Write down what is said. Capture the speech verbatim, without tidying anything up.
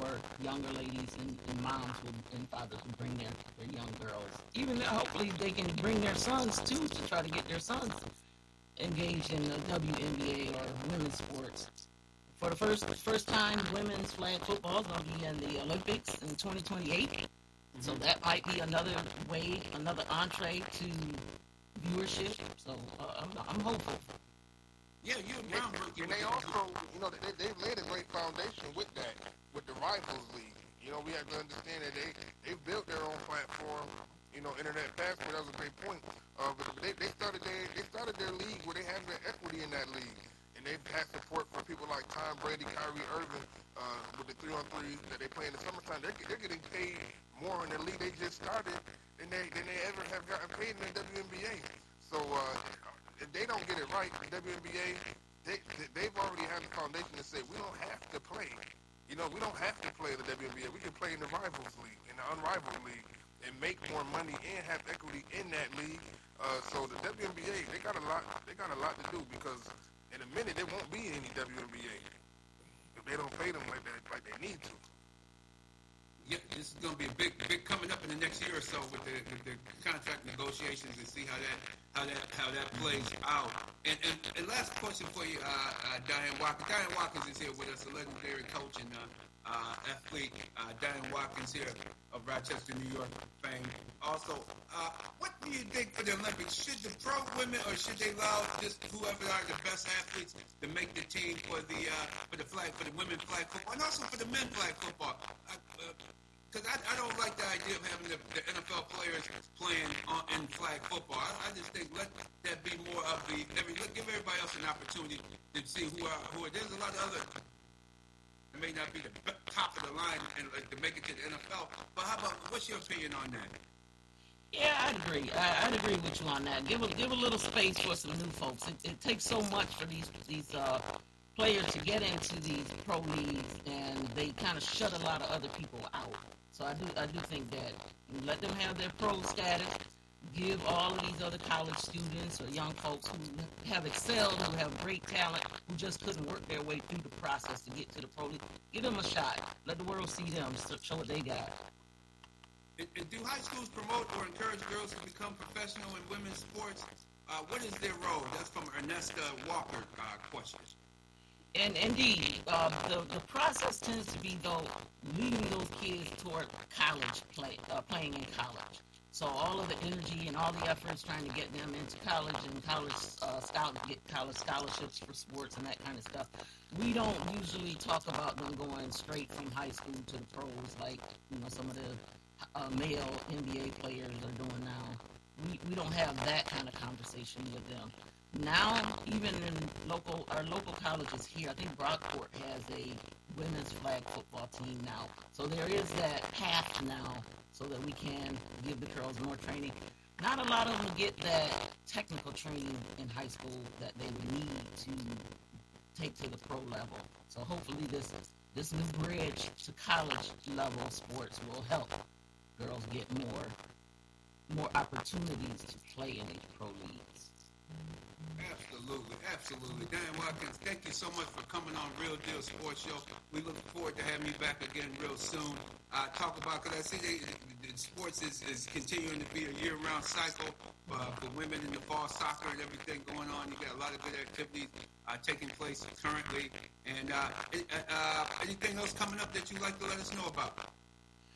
younger ladies and, and moms would, and fathers would bring their, their young girls. Even though hopefully they can bring their sons too to try to get their sons engaged in the W N B A or women's sports. For the first first time, women's flag football is going to be in the Olympics in twenty twenty-eight. So that might be another way, another entree to viewership. So uh, I'm, I'm hopeful. Yeah, you're groundbreaking. And they also, you know, they, they've laid a great foundation with that, with the Rivals League. You know, we have to understand that they, they built their own platform, you know, Internet Passport, that was a great point. Uh, but they, they started their, they started their league where they have their equity in that league. And they've had support from people like Tom Brady, Kyrie Irving, uh, with the three-on-three that they play in the summertime. They're, they're getting paid more in the league they just started than they, than they ever have gotten paid in the W N B A. So uh, if they don't get it right, the W N B A, they, they've already had the foundation to say, we don't have to play. You know, we don't have to play in the W N B A. We can play in the Rivals League, in the Unrivaled League, and make more money and have equity in that league. Uh, so the W N B A, they got a lot. They got a lot to do because in a minute there won't be any W N B A if they don't pay them like that, like they need to. Yeah, this is going to be a big, big coming up in the next year or so with the, with the contract negotiations and see how that, how that, how that plays out. And and, and last question for you, uh, uh, Diane Watkins. Diane Watkins is here with us, a legendary coach and uh, uh, athlete. Uh, Diane Watkins here of Rochester, New York fame. Also, uh, what do you think for the Olympics? Should the pro women or should they allow just whoever are the best athletes to make the team for the uh, for the flag for the women flag football and also for the men flag football? Uh, uh, Because I, I don't like the idea of having the, the N F L players playing on, in flag football. I, I just think let that be more of the every let, give everybody else an opportunity to see who are who are. There's a lot of other that may not be the top of the line and like, to make it to the N F L. But how about what's your opinion on that? Yeah, I'd agree. I, I'd agree with you on that. Give a give a little space for some new folks. It, it takes so much for these these uh, players to get into these pro leagues, and they kind of shut a lot of other people out. So I do I do think that let them have their pro status. Give all of these other college students or young folks who have excelled, who have great talent, who just couldn't work their way through the process to get to the pro league, give them a shot. Let the world see them, show what they got. And, and do high schools promote or encourage girls to become professional in women's sports? Uh, what is their role? That's from Ernesta Walker uh, question. And indeed, uh, the, the process tends to be, though, leading those kids toward college play, uh, playing in college. So all of the energy and all the efforts trying to get them into college and college uh, scholar, get college scholarships for sports and that kind of stuff. We don't usually talk about them going straight from high school to the pros like you know some of the uh, male N B A players are doing now. We we don't have that kind of conversation with them. Now, even in local our local colleges here, I think Brockport has a women's flag football team now. So there is that path now so that we can give the girls more training. Not a lot of them get that technical training in high school that they would need to take to the pro level. So hopefully this this new bridge to college level sports will help girls get more more opportunities to play in these pro leagues. Absolutely, absolutely. Diane Watkins, thank you so much for coming on Real Deal Sports Show. We look forward to having you back again real soon. Uh, talk about, because I see they, the sports is, is continuing to be a year-round cycle uh, for women in the fall soccer and everything going on. You got a lot of good activities uh, taking place currently. And uh, uh, anything else coming up that you'd like to let us know about?